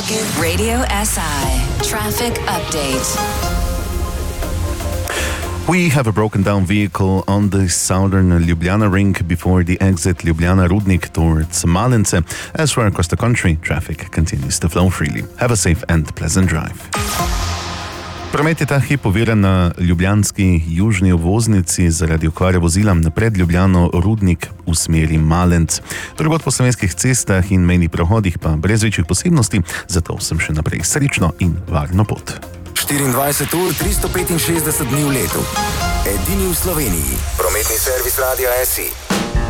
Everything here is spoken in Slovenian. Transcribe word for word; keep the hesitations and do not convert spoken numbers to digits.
Radio S I traffic update. We have a broken down vehicle on the southern Ljubljana ring before the exit Ljubljana Rudnik towards Malence. Elsewhere across the country, traffic continues to flow freely. Have a safe and pleasant drive. Promet je ta hip oviran na ljubljanski južni obvoznici zaradi okvare vozila pred Ljubljano Rudnik v smeri Malenc. Drugod po slovenskih cestah in mejnih prehodih pa brez večjih posebnosti, zato vsem še naprej srečno in varno pot. štiriindvajset ur, tristo petinšestdeset dni v letu. Edini v Sloveniji. Prometni servis Radia S I.